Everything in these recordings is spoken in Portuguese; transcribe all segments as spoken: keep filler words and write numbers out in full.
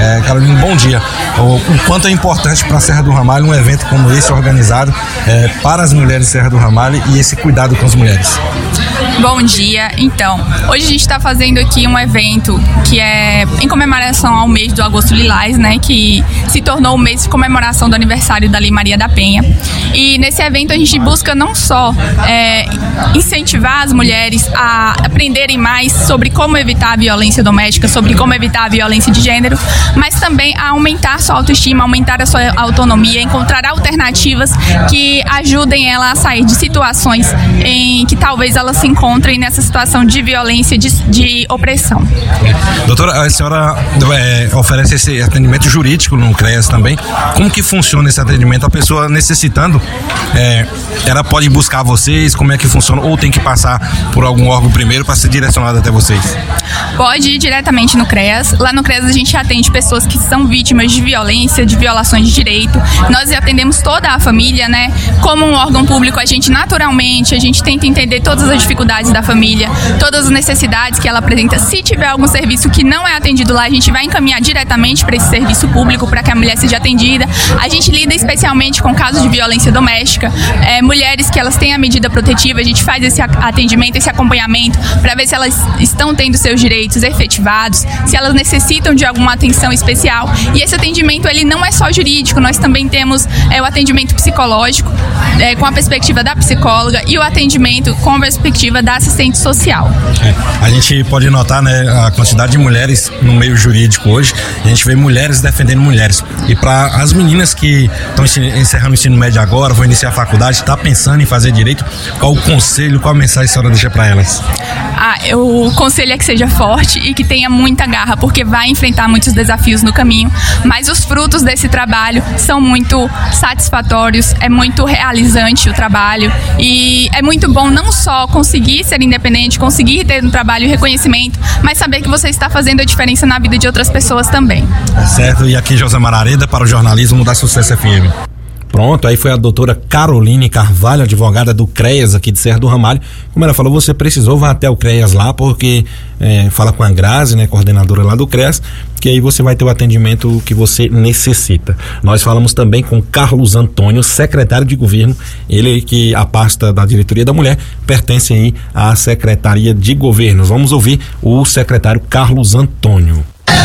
É, Carolina, bom dia. O, o quanto é importante para a Serra do Ramalho um evento como esse organizado é, para as mulheres de Serra do Ramalho e esse cuidado com as mulheres? Bom dia. Então, hoje a gente está fazendo aqui um evento que é em comemoração ao mês do Agosto Lilás, né, que se tornou o mês de comemoração do aniversário da Lei Maria da Penha. E nesse evento a gente busca não só é, incentivar as mulheres a aprenderem mais sobre como evitar a violência doméstica, sobre como evitar a violência de gênero, mas também a aumentar sua autoestima, aumentar a sua autonomia, encontrar alternativas que ajudem ela a sair de situações em que talvez ela se encontrem nessa situação de violência, de, de opressão. Doutora, a senhora é, oferece esse atendimento jurídico no CREAS também. Como que funciona esse atendimento? A pessoa necessitando, é, ela pode buscar vocês? Como é que funciona? Ou tem que passar por algum órgão primeiro para ser direcionado até vocês? Pode ir diretamente no CREAS. Lá no CREAS a gente atende pessoas que são vítimas de violência, de violações de direito. Nós atendemos toda a família, né? Como um órgão público, a gente naturalmente, a gente tenta entender todas as dificuldades da família, todas as necessidades que ela apresenta. Se tiver algum serviço que não é atendido lá, a gente vai encaminhar diretamente para esse serviço público para que a mulher seja atendida. A gente lida especialmente com casos de violência doméstica, é, mulheres que elas têm a medida protetiva, a gente faz esse atendimento, esse acompanhamento para ver se elas estão tendo seus direitos efetivados, se elas necessitam de alguma atenção especial. E esse atendimento ele não é só jurídico, nós também temos é, o atendimento psicológico, é, com a perspectiva da psicóloga, e o atendimento com a perspectiva da assistente social. É, a gente pode notar, né, a quantidade de mulheres no meio jurídico hoje. A gente vê mulheres defendendo mulheres. E para as meninas que estão encerrando o ensino médio agora, vão iniciar a faculdade, está pensando em fazer direito, qual o conselho, qual a mensagem a senhora deixa para elas? Ah, o conselho é que seja forte e que tenha muita garra, porque vai enfrentar muitos desafios no caminho, mas os frutos desse trabalho são muito satisfatórios, é muito realizante o trabalho e é muito bom não só conseguir ser independente, conseguir ter um trabalho e reconhecimento, mas saber que você está fazendo a diferença na vida de outras pessoas também. Certo, e aqui Josemar Areda para o jornalismo da Sucesso F M. Pronto, aí foi a doutora Caroline Carvalho, advogada do CREAS aqui de Serra do Ramalho. Como ela falou, você precisou, vá até o CREAS lá, porque é, fala com a Grazi, né, coordenadora lá do CREAS, que aí você vai ter o atendimento que você necessita. Nós falamos também com Carlos Antônio, secretário de governo, ele que a pasta da diretoria da mulher pertence aí à Secretaria de Governo. Vamos ouvir o secretário Carlos Antônio.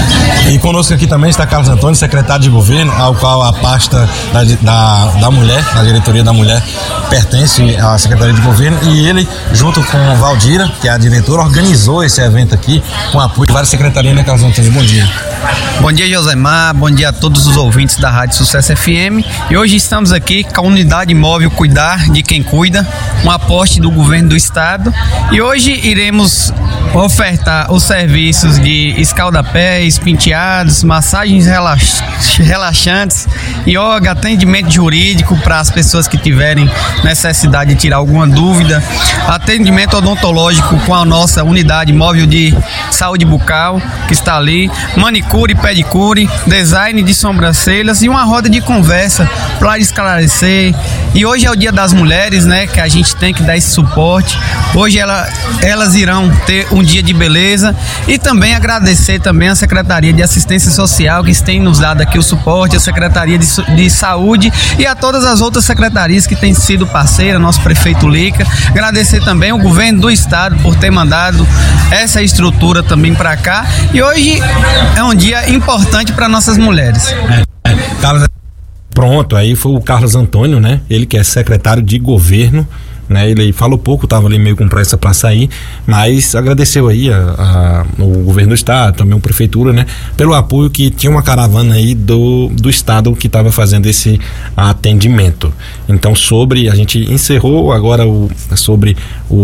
E conosco aqui também está Carlos Antônio, secretário de governo, ao qual a pasta da, da, da mulher, da diretoria da mulher, pertence à Secretaria de Governo, e ele, junto com Valdira, que é a diretora, organizou esse evento aqui com apoio de várias secretarias, né, Carlos Antônio? Bom dia. Bom dia, Josemar, bom dia a todos os ouvintes da Rádio Sucesso F M, e hoje estamos aqui com a unidade móvel Cuidar de Quem Cuida, um aporte do governo do estado, e hoje iremos ofertar os serviços de escaldapés, penteados, massagens relax... relaxantes, yoga, atendimento jurídico para as pessoas que tiverem necessidade de tirar alguma dúvida, atendimento odontológico com a nossa unidade móvel de saúde bucal que está ali, manicure, pedicure, design de sobrancelhas e uma roda de conversa para esclarecer. E hoje é o Dia das Mulheres, né, que a gente tem que dar esse suporte. Hoje ela, elas irão ter um dia de beleza, e também agradecer também a Secretaria de Assistência Social que tem nos dado aqui o suporte, a Secretaria de, de Saúde e a todas as outras secretarias que têm sido parceira, nosso prefeito Lica. Agradecer também o governo do estado por ter mandado essa estrutura também para cá, e hoje é um dia importante para nossas mulheres. É, é, Carlos, pronto, aí foi o Carlos Antônio, né? Ele que é secretário de governo, né? Ele falou pouco, estava ali meio com pressa para sair, mas agradeceu aí a, a, o governo do estado, também a prefeitura, né? Pelo apoio, que tinha uma caravana aí do, do estado que estava fazendo esse atendimento. Então, sobre, a gente encerrou agora o, sobre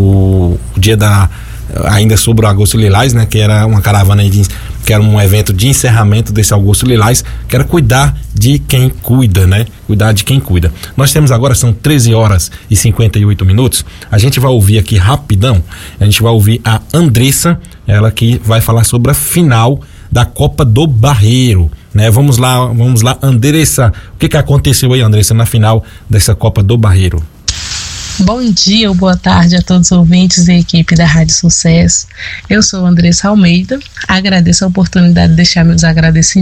o, o dia da, ainda sobre o Agosto Lilás, né? Que era uma caravana aí de, que era um evento de encerramento desse Agosto Lilás, que era cuidar de quem cuida, né? Cuidar de quem cuida. Nós temos agora, são treze horas e cinquenta e oito minutos. A gente vai ouvir aqui rapidão, a gente vai ouvir a Andressa, ela que vai falar sobre a final da Copa do Barreiro, né? Vamos lá, vamos lá, Andressa, o que que aconteceu aí, Andressa, na final dessa Copa do Barreiro? Bom dia ou boa tarde a todos os ouvintes e equipe da Rádio Sucesso. Eu sou Andressa Almeida, agradeço a oportunidade de deixar meus agradecimentos